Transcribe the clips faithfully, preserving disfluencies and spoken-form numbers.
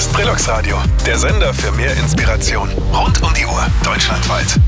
ist Brillux Radio, der Sender für mehr Inspiration. Rund um die Uhr, deutschlandweit.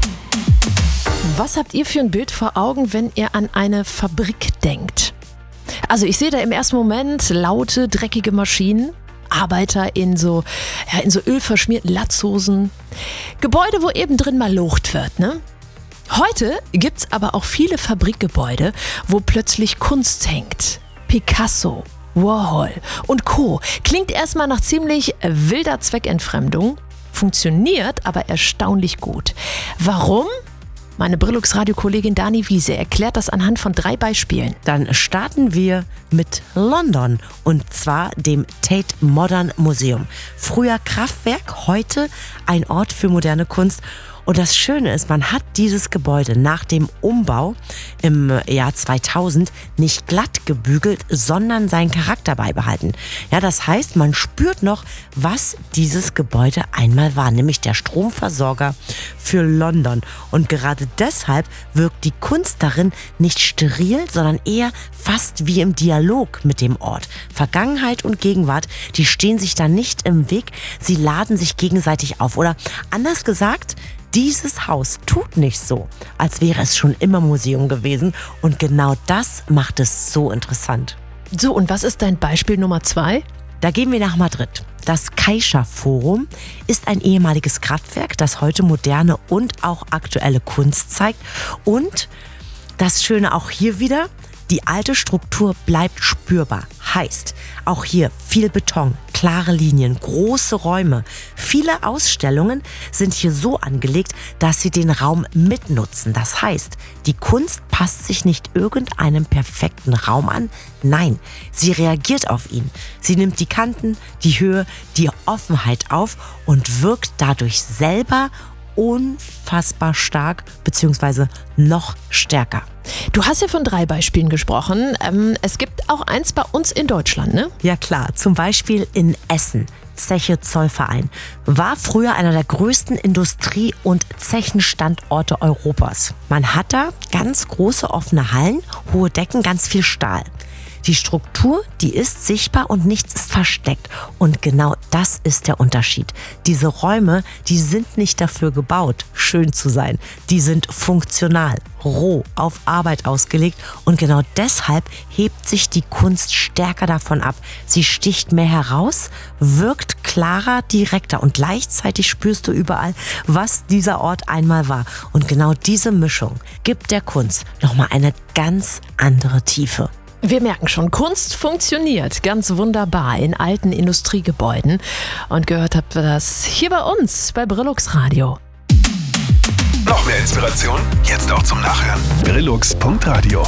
Was habt ihr für ein Bild vor Augen, wenn ihr an eine Fabrik denkt? Also ich sehe da im ersten Moment laute, dreckige Maschinen, Arbeiter in so, ja, in so ölverschmierten Latzhosen, Gebäude, wo eben drin mal locht wird, ne? Heute gibt's aber auch viele Fabrikgebäude, wo plötzlich Kunst hängt. Picasso, Warhol und Co. Klingt erstmal nach ziemlich wilder Zweckentfremdung, funktioniert aber erstaunlich gut. Warum? Meine Brillux-Radio-Kollegin Dani Wiese erklärt das anhand von drei Beispielen. Dann starten wir mit London und zwar dem Tate Modern Museum. Früher Kraftwerk, heute ein Ort für moderne Kunst. Und das Schöne ist, man hat dieses Gebäude nach dem Umbau im Jahr zweitausend nicht glatt gebügelt, sondern seinen Charakter beibehalten. Ja, das heißt, man spürt noch, was dieses Gebäude einmal war, nämlich der Stromversorger für London. Und gerade deshalb wirkt die Kunst darin nicht steril, sondern eher fast wie im Dialog mit dem Ort. Vergangenheit und Gegenwart, die stehen sich da nicht im Weg, sie laden sich gegenseitig auf. Oder anders gesagt, dieses Haus tut nicht so, als wäre es schon immer Museum gewesen. Und genau das macht es so interessant. So, und was ist dein Beispiel Nummer zwei? Da gehen wir nach Madrid. Das Caixa Forum ist ein ehemaliges Kraftwerk, das heute moderne und auch aktuelle Kunst zeigt. Und das Schöne auch hier wieder, die alte Struktur bleibt spürbar. Heißt, auch hier viel Beton, klare Linien, große Räume. Viele Ausstellungen sind hier so angelegt, dass sie den Raum mitnutzen. Das heißt, die Kunst passt sich nicht irgendeinem perfekten Raum an. Nein, sie reagiert auf ihn. Sie nimmt die Kanten, die Höhe, die Offenheit auf und wirkt dadurch selber unfassbar stark bzw. noch stärker. Du hast ja von drei Beispielen gesprochen. Ähm, es gibt auch eins bei uns in Deutschland, ne? Ja klar, zum Beispiel in Essen. Zeche Zollverein war früher einer der größten Industrie- und Zechenstandorte Europas. Man hat da ganz große offene Hallen, hohe Decken, ganz viel Stahl. Die Struktur, die ist sichtbar und nichts ist versteckt. Und genau das ist der Unterschied. Diese Räume, die sind nicht dafür gebaut, schön zu sein. Die sind funktional, roh, auf Arbeit ausgelegt. Und genau deshalb hebt sich die Kunst stärker davon ab. Sie sticht mehr heraus, wirkt klarer, direkter. Und gleichzeitig spürst du überall, was dieser Ort einmal war. Und genau diese Mischung gibt der Kunst nochmal eine ganz andere Tiefe. Wir merken schon, Kunst funktioniert ganz wunderbar in alten Industriegebäuden. Und gehört habt ihr das hier bei uns, bei Brillux Radio. Noch mehr Inspiration? Jetzt auch zum Nachhören. Brillux Punkt Radio